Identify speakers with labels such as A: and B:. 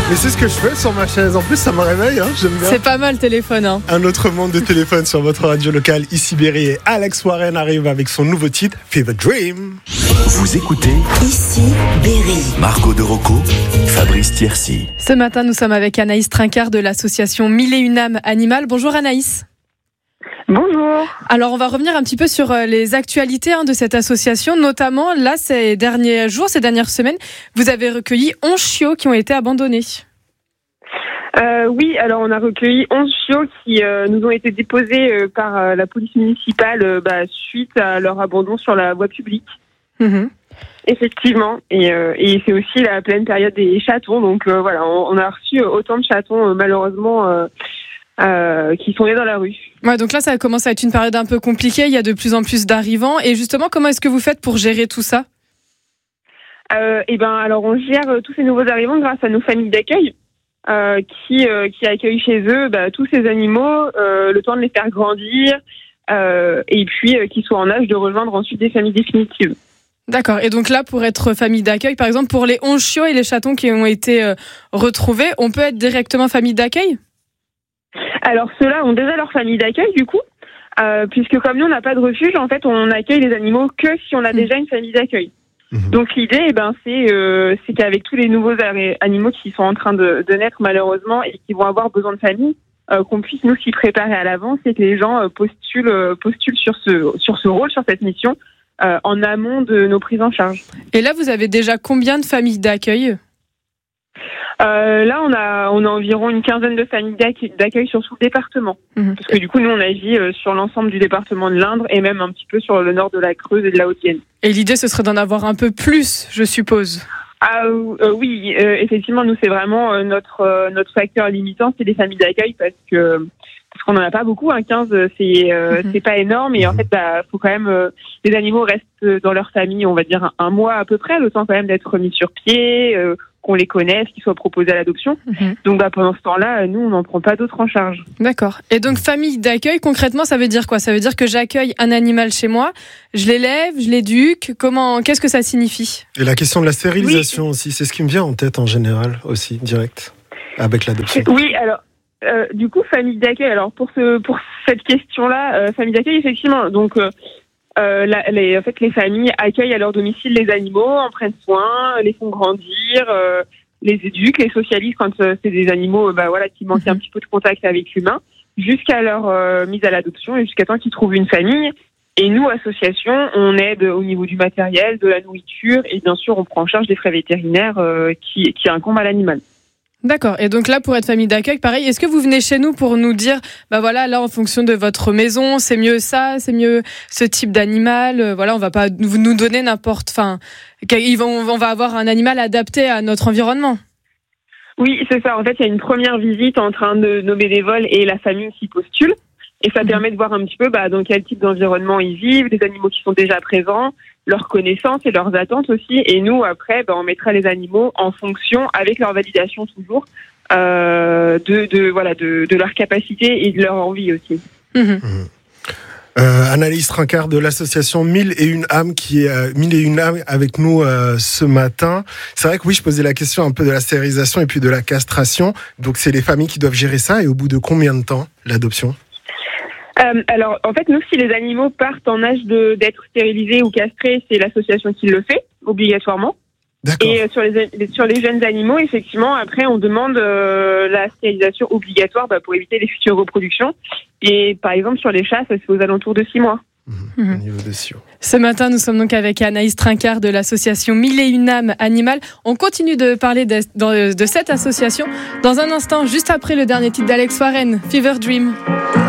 A: Mais c'est ce que je fais sur ma chaise. En plus, ça me réveille, j'aime bien.
B: C'est pas mal le téléphone.
A: Un autre monde de téléphone sur votre radio locale. Ici Berry et Alex Warren arrivent avec son nouveau titre, Fever Dream.
C: Vous écoutez
D: Ici Berry.
C: Margot de Rocco, Fabrice Thiercy.
B: Ce matin, nous sommes avec Anaïs Trincard de l'association 1001 âmes animales. Bonjour Anaïs.
E: Bonjour.
B: Alors, on va revenir un petit peu sur les actualités de cette association. Notamment, là, ces derniers jours, ces dernières semaines, vous avez recueilli 11 chiots qui ont été abandonnés.
E: Oui, alors on a recueilli 11 chiots qui nous ont été déposés par la police municipale suite à leur abandon sur la voie publique.
B: Mmh.
E: Effectivement, et c'est aussi la pleine période des chatons, donc voilà, on a reçu autant de chatons malheureusement qui sont nés dans la rue.
B: Ouais, donc là, ça commence à être une période un peu compliquée. Il y a de plus en plus d'arrivants. Et justement, comment est-ce que vous faites pour gérer tout ça ?
E: Alors on gère tous ces nouveaux arrivants grâce à nos familles d'accueil qui accueillent chez eux tous ces animaux, le temps de les faire grandir et puis qu'ils soient en âge de rejoindre ensuite des familles définitives.
B: D'accord. Et donc là, pour être famille d'accueil, par exemple, pour les 11 chiots et les chatons qui ont été retrouvés, on peut être directement famille d'accueil ?
E: Alors ceux-là ont déjà leur famille d'accueil du coup, puisque comme nous on n'a pas de refuge, en fait on accueille les animaux que si on a déjà une famille d'accueil. Donc l'idée c'est qu'avec tous les nouveaux animaux qui sont en train de naître malheureusement et qui vont avoir besoin de famille, qu'on puisse nous s'y préparer à l'avance et que les gens postulent sur ce rôle, sur cette mission en amont de nos prises en charge.
B: Et là vous avez déjà combien de familles d'accueil ?
E: Là, on a environ une quinzaine de familles d'accueil sur tout le département. Parce que du coup, nous, on agit sur l'ensemble du département de l'Indre et même un petit peu sur le nord de la Creuse et de la Haute-Vienne.
B: Et l'idée, ce serait d'en avoir un peu plus, je suppose.
E: Oui, effectivement, nous, c'est vraiment notre facteur limitant, c'est les familles d'accueil parce qu'on n'en a pas beaucoup. 15, c'est pas énorme. Et en fait, faut quand même les animaux restent dans leur famille, on va dire un mois à peu près, le temps quand même d'être mis sur pied, qu'on les connaisse, qu'ils soient proposés à l'adoption. Donc pendant ce temps-là, nous, on n'en prend pas d'autres en charge.
B: D'accord. Et donc famille d'accueil, concrètement, ça veut dire quoi ? Ça veut dire que j'accueille un animal chez moi, je l'élève, je l'éduque. Qu'est-ce que ça signifie ?
A: Et la question de la stérilisation aussi, c'est ce qui me vient en tête en général aussi, direct, avec l'adoption.
E: Oui, alors du coup, famille d'accueil. Alors pour cette question-là, famille d'accueil, effectivement. Donc les familles accueillent à leur domicile les animaux, en prennent soin, les font grandir, les éduquent, les socialisent quand c'est des animaux qui manquent un petit peu de contact avec l'humain, jusqu'à leur mise à l'adoption et jusqu'à temps qu'ils trouvent une famille. Et nous, association, on aide au niveau du matériel, de la nourriture et bien sûr, on prend en charge des frais vétérinaires qui incombent à l'animal.
B: D'accord. Et donc là, pour être famille d'accueil, pareil, est-ce que vous venez chez nous pour nous dire, là, en fonction de votre maison, c'est mieux ça, c'est mieux ce type d'animal, on va pas nous donner on va avoir un animal adapté à notre environnement.
E: Oui, c'est ça. En fait, il y a une première visite entre nos bénévoles et la famille qui postule. Et ça permet de voir un petit peu dans quel type d'environnement ils vivent, les animaux qui sont déjà présents, leurs connaissances et leurs attentes aussi. Et nous, après, on mettra les animaux en fonction, avec leur validation toujours, de leur capacité et de leur envie aussi.
A: Anaïs Trincard de l'association 1001 âmes qui est 1001 âmes avec nous ce matin. C'est vrai que oui, je posais la question un peu de la stérilisation et puis de la castration. Donc c'est les familles qui doivent gérer ça. Et au bout de combien de temps l'adoption ?
E: Alors, en fait, nous, si les animaux partent en âge d'être stérilisés ou castrés, c'est l'association qui le fait, obligatoirement.
A: D'accord.
E: Et sur les jeunes animaux, effectivement, après, on demande la stérilisation obligatoire pour éviter les futures reproductions. Et par exemple, sur les chats, ça se fait aux alentours de 6 mois.
A: Au niveau des chiots.
B: Ce matin, nous sommes donc avec Anaïs Trincard de l'association 1001 âmes animales. On continue de parler de cette association dans un instant, juste après le dernier titre d'Alex Warren, Fever Dream.